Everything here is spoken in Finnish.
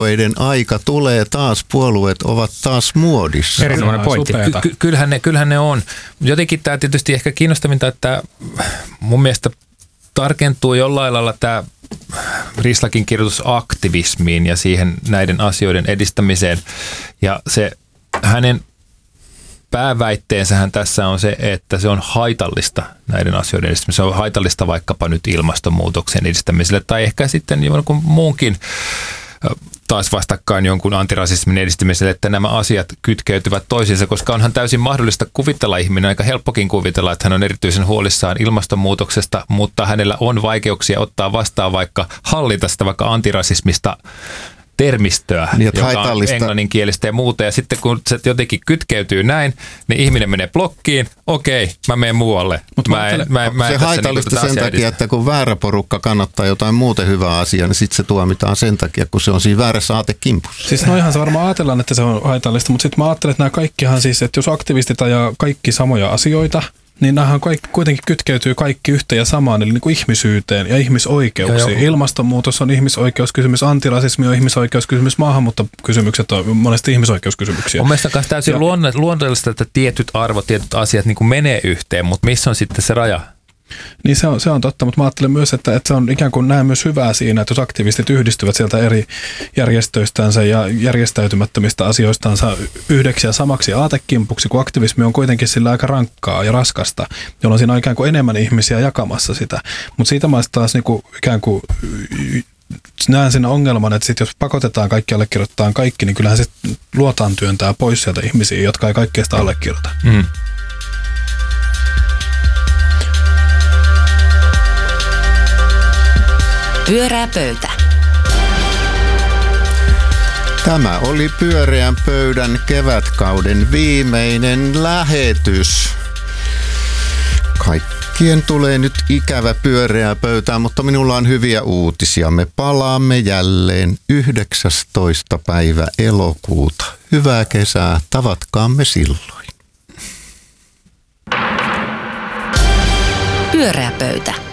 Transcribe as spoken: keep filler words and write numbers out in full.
puolueiden aika tulee taas, puolueet ovat taas muodissa. Erinomainen pointti. Ky- ky- kyllähän, ne, kyllähän ne on. Jotenkin tämä tietysti ehkä kiinnostavinta, että mun mielestä tarkentuu jollain lailla tämä Rislakin kirjoitus aktivismiin ja siihen näiden asioiden edistämiseen. Ja se hänen pääväitteensähän tässä on se, että se on haitallista näiden asioiden edistämiselle. Se on haitallista vaikkapa nyt ilmastonmuutoksen edistämiselle tai ehkä sitten jonkun muunkin taas vastakkain jonkun antirasismin edistämiselle, että nämä asiat kytkeytyvät toisiinsa, koska onhan täysin mahdollista kuvitella ihminen, aika helppokin kuvitella, että hän on erityisen huolissaan ilmastonmuutoksesta, mutta hänellä on vaikeuksia ottaa vastaan vaikka hallita sitä vaikka antirasismista termistöä, niin, joka on englanninkielistä ja muuta. Ja sitten kun se jotenkin kytkeytyy näin, niin ihminen menee blokkiin, okei, mä menen muualle. Mutta mä en, mä, mä se haitallista niin sen takia, edistä. Että kun väärä porukka kannattaa jotain muuten hyvää asiaa, niin sitten se tuomitaan sen takia, kun se on siinä väärässä aatekimpussa. Siis noihan se varmaan ajatellaan, että se on haitallista, mutta sitten mä ajattelen, että nämä kaikkihan siis, että jos aktivistit ajaa kaikki samoja asioita, niin nämähän kaikki, kuitenkin kytkeytyy kaikki yhteen ja samaan, eli niin kuin ihmisyyteen ja ihmisoikeuksiin. Ja Ilmastonmuutos on ihmisoikeuskysymys, antirasismi on ihmisoikeuskysymys, maahanmuuttokysymykset on monesti ihmisoikeuskysymyksiä. On mielestäni myös täysin luonnollista, että tietyt arvot, tietyt asiat niin kuin menee yhteen, mutta missä on sitten se raja? Niin se on, se on totta, mutta mä ajattelen myös, että, että se on ikään kuin näen myös hyvää siinä, että jos aktivistit yhdistyvät sieltä eri järjestöistänsä ja järjestäytymättömistä asioistansa yhdeksi ja samaksi aatekimpuksi, kun aktivismi on kuitenkin sillä aika rankkaa ja raskasta, jolloin siinä on ikään kuin enemmän ihmisiä jakamassa sitä. Mutta siitä mä taas niin kuin, ikään kuin näen siinä ongelman, että sit jos pakotetaan kaikki allekirjoittaa kaikki, niin kyllähän se luotaan työntää pois sieltä ihmisiä, jotka ei kaikkea sitä allekirjoita. Mm. Pyöreä pöytä. Tämä oli Pyöreän pöydän kevätkauden viimeinen lähetys. Kaikkien tulee nyt ikävä pyöreä pöytää, mutta minulla on hyviä uutisia. Me palaamme jälleen yhdeksästoista päivä elokuuta. Hyvää kesää, tavatkaamme silloin. Pyöreä pöytä.